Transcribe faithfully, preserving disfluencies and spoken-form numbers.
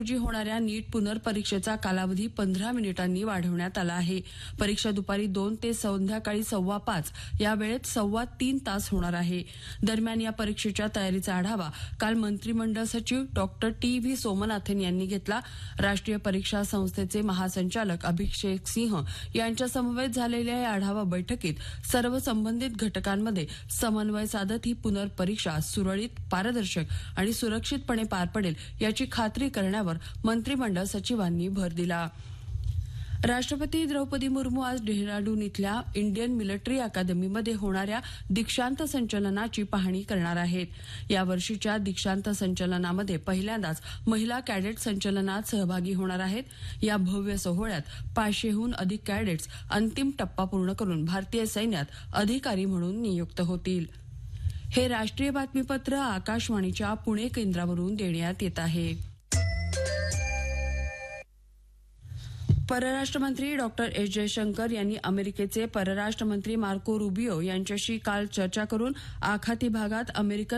रोजी होणाऱ्या नीट पुनर्परीक्षेचा कालावधी पंधरा मिनिटांनी वाढवण्यात आला आहे. परीक्षा दुपारी दोन ते संध्याकाळी सव्वा पाच या वेळेत सव्वा तीन तास होणार आहे. दरम्यान या परीक्षेच्या तयारीचा आढावा काल मंत्रिमंडळ सचिव डॉक्टर टी व्ही सोमनाथन यांनी घेतला. राष्ट्रीय परीक्षा संस्थेचे महासंचालक अभिषेक सिंह यांच्या समवेत झालेल्या या आढावा बैठकीत सर्व संबंधित घटकांमध्ये समन्वय साधत ही पुनर्परीक्षा सुरळीत, पारदर्शक आणि सुरक्षितपणे पार पडेल याची खात्री करण्यावर मंत्रिमंडळ सचिवांनी भर दिला. राष्ट्रपती द्रौपदी मुर्मू आज डेहराडून इथल्या इंडियन मिलिटरी अकादमीमध्ये होणाऱ्या दीक्षांत संचलनाची पाहणी करणार आहेत. या वर्षीच्या दीक्षांत संचलनामध्ये पहिल्यांदाच महिला कॅडेट संचलनात सहभागी होणार आहेत. या भव्य सोहळ्यात पाचशेहून अधिक कॅडेट्स अंतिम टप्पा पूर्ण करून भारतीय सैन्यात अधिकारी म्हणून नियुक्त होतील. हे राष्ट्रीय बातमीपत्र आकाशवाणीच्या पुणे केंद्रावरून देण्यात येत आहे. परराष्ट्र मंत्री डॉक्टर एस जयशंकर यांनी अमेरिकेचे परराष्ट्र मंत्री मार्को रुबियो यांच्याशी काल चर्चा करून आखाती भागात अमेरिकन